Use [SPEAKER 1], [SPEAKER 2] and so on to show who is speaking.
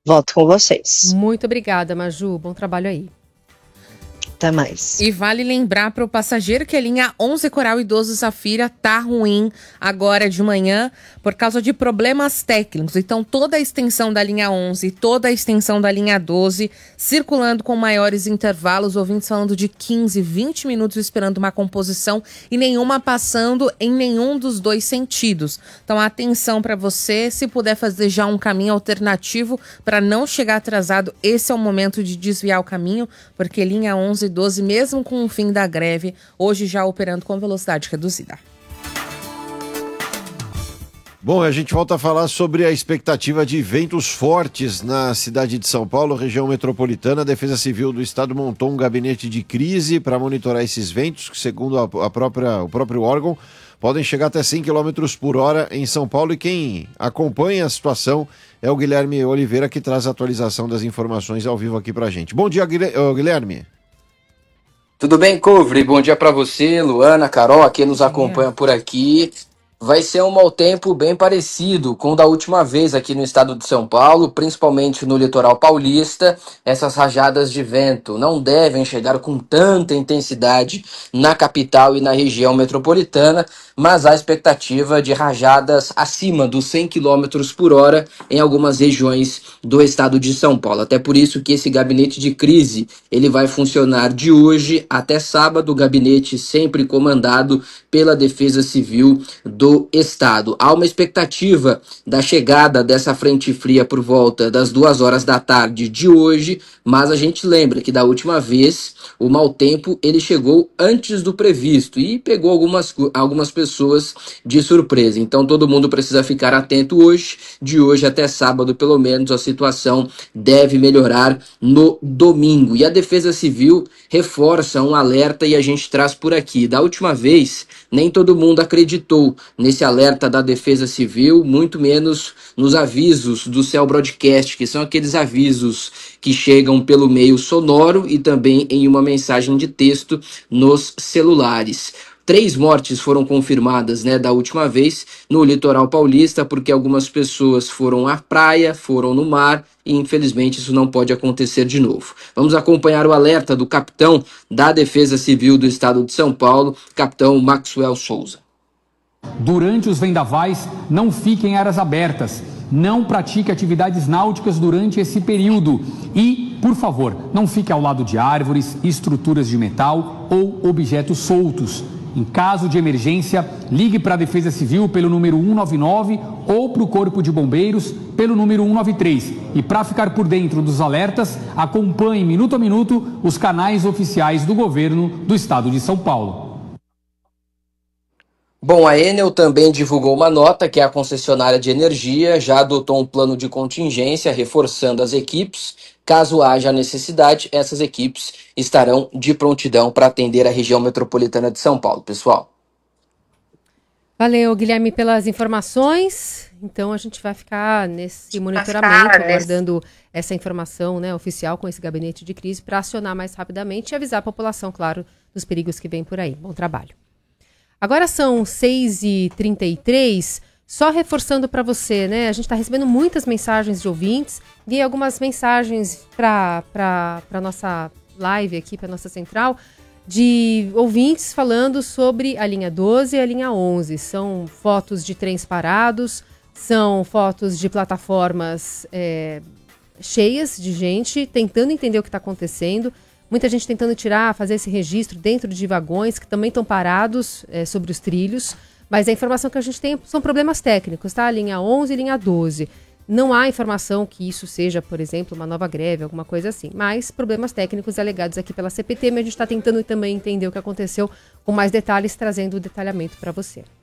[SPEAKER 1] volto com vocês.
[SPEAKER 2] Muito obrigada, Maju. Bom trabalho aí.
[SPEAKER 1] Até mais.
[SPEAKER 3] E vale lembrar para o passageiro que a linha 11 Coral Idoso Zafira tá ruim agora de manhã por causa de problemas técnicos. Então toda a extensão da linha 11, toda a extensão da linha 12 circulando com maiores intervalos, ouvintes falando de 15, 20 minutos esperando uma composição e nenhuma passando em nenhum dos dois sentidos. Então atenção para você, se puder fazer já um caminho alternativo para não chegar atrasado, esse é o momento de desviar o caminho, porque linha 11 e 12, mesmo com o fim da greve, hoje já operando com velocidade reduzida.
[SPEAKER 4] Bom, a gente volta a falar sobre a expectativa de ventos fortes na cidade de São Paulo, região metropolitana. A Defesa Civil do Estado montou um gabinete de crise para monitorar esses ventos, que, segundo o próprio órgão, podem chegar até 100 km por hora em São Paulo. E quem acompanha a situação é o Guilherme Oliveira, que traz a atualização das informações ao vivo aqui para a gente. Bom dia, Guilherme.
[SPEAKER 5] Tudo bem, Couvre? Bom dia para você, Luana, Carol, a quem nos acompanha por aqui. Vai ser um mau tempo bem parecido com o da última vez aqui no estado de São Paulo, principalmente no litoral paulista. Essas rajadas de vento não devem chegar com tanta intensidade na capital e na região metropolitana, mas há expectativa de rajadas acima dos 100 km por hora em algumas regiões do estado de São Paulo. Até por isso que esse gabinete de crise ele vai funcionar de hoje até sábado, o gabinete sempre comandado pela Defesa Civil do estado. Há uma expectativa da chegada dessa frente fria por volta das 2 horas da tarde de hoje, mas a gente lembra que da última vez o mau tempo ele chegou antes do previsto e pegou algumas pessoas de surpresa. Então todo mundo precisa ficar atento hoje, de hoje até sábado pelo menos a situação deve melhorar no domingo. E a Defesa Civil reforça um alerta e a gente traz por aqui. Da última vez, nem todo mundo acreditou nesse alerta da Defesa Civil, muito menos nos avisos do Cell Broadcast, que são aqueles avisos que chegam pelo meio sonoro e também em uma mensagem de texto nos celulares. 3 mortes foram confirmadas, da última vez no litoral paulista, porque algumas pessoas foram à praia, foram no mar e infelizmente isso não pode acontecer de novo. Vamos acompanhar o alerta do capitão da Defesa Civil do estado de São Paulo, capitão Maxwell Souza.
[SPEAKER 6] Durante os vendavais, não fique em áreas abertas, não pratique atividades náuticas durante esse período e, por favor, não fique ao lado de árvores, estruturas de metal ou objetos soltos. Em caso de emergência, ligue para a Defesa Civil pelo número 199 ou para o Corpo de Bombeiros pelo número 193. E para ficar por dentro dos alertas, acompanhe minuto a minuto os canais oficiais do governo do estado de São Paulo.
[SPEAKER 5] Bom, a Enel também divulgou uma nota que a concessionária de energia já adotou um plano de contingência, reforçando as equipes. Caso haja necessidade, essas equipes estarão de prontidão para atender a região metropolitana de São Paulo, pessoal.
[SPEAKER 2] Valeu, Guilherme, pelas informações. Então a gente vai ficar nesse monitoramento, aguardando essa informação oficial com esse gabinete de crise para acionar mais rapidamente e avisar a população, claro, dos perigos que vem por aí. Bom trabalho. Agora são 6h33, só reforçando para você, a gente está recebendo muitas mensagens de ouvintes e algumas mensagens para a nossa live aqui, para a nossa central, de ouvintes falando sobre a linha 12 e a linha 11. São fotos de trens parados, são fotos de plataformas cheias de gente tentando entender o que está acontecendo. Muita gente tentando fazer esse registro dentro de vagões que também estão parados sobre os trilhos. Mas a informação que a gente tem são problemas técnicos, tá? Linha 11 e linha 12. Não há informação que isso seja, por exemplo, uma nova greve, alguma coisa assim. Mas problemas técnicos alegados aqui pela CPT, mas a gente está tentando também entender o que aconteceu com mais detalhes, trazendo o detalhamento para você.